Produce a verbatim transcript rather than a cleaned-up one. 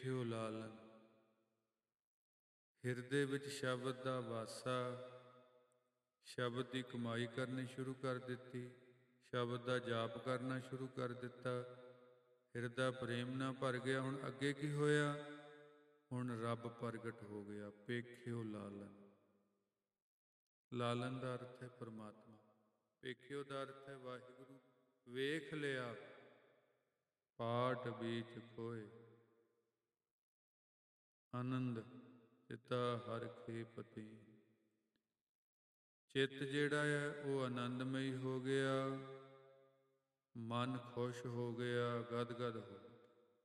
ਵੇਖਿਓ ਲਾਲਨ। ਹਿਰਦੇ ਵਿੱਚ ਸ਼ਬਦ ਦਾ ਵਾਸਾ, ਸ਼ਬਦ ਦੀ ਕਮਾਈ ਕਰਨੀ ਸ਼ੁਰੂ ਕਰ ਦਿੱਤੀ, ਸ਼ਬਦ ਦਾ ਜਾਪ ਕਰਨਾ ਸ਼ੁਰੂ ਕਰ ਦਿੱਤਾ। ਹਿਰਦਾ ਪ੍ਰੇਮ ਨਾਲ ਭਰ ਗਿਆ। ਹੁਣ ਅੱਗੇ ਕੀ ਹੋਇਆ? ਹੁਣ ਰੱਬ ਪ੍ਰਗਟ ਹੋ ਗਿਆ। ਵੇਖਿਓ ਲਾਲਨ। ਲਾਲਨ ਦਾ ਅਰਥ ਹੈ ਪਰਮਾਤਮਾ, ਵੇਖਿਓ ਦਾ ਅਰਥ ਹੈ ਵਾਹਿਗੁਰੂ। ਵੇਖ ਲਿਆ ਪਾਟ ਬੀਚ ਖੋਏ, ਆਨੰਦ ਚਿਤਾ ਹਰ ਖੇਪਤੀ। ਚਿੱਤ ਜਿਹੜਾ ਹੈ ਉਹ ਆਨੰਦਮਈ ਹੋ ਗਿਆ, ਮਨ ਖੁਸ਼ ਹੋ ਗਿਆ, ਗਦ ਗਦ ਹੋ ਗਿਆ।